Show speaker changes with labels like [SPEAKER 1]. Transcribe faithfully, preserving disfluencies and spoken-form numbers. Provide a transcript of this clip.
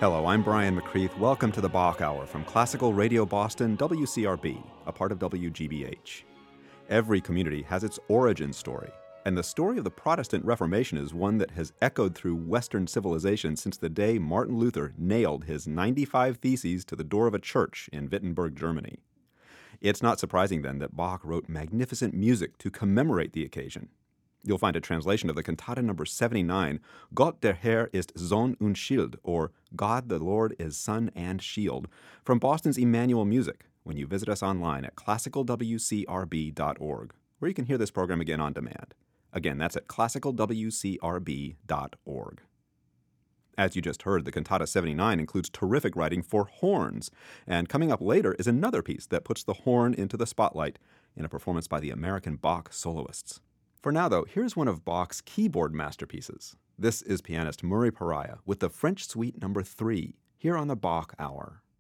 [SPEAKER 1] Hello, I'm Brian McCreath. Welcome to the Bach Hour from Classical Radio Boston, W C R B, a part of W G B H. Every community has its origin story, and the story of the Protestant Reformation is one that has echoed through Western civilization since the day Martin Luther nailed his ninety-five Theses to the door of a church in Wittenberg, Germany. It's not surprising, then, that Bach wrote magnificent music to commemorate the occasion. You'll find a translation of the cantata number seventy-nine, Gott der Herr ist Sohn und Schild, or God the Lord is Sun and Shield, from Boston's Emmanuel Music, when you visit us online at classical w c r b dot org, where you can hear this program again on demand. Again, that's at classical w c r b dot org. As you just heard, the Cantata seventy-nine includes terrific writing for horns, and coming up later is another piece that puts the horn into the spotlight in a performance by the American Bach soloists. For now, though, here's one of Bach's keyboard masterpieces. This is pianist Murray Pariah with the French Suite number three, here on the Bach Hour.